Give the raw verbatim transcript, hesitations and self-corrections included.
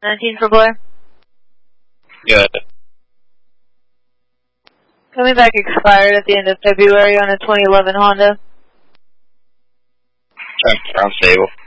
nineteen for Blair. Good. Coming back expired at the end of February on a twenty eleven Honda. Sounds stable.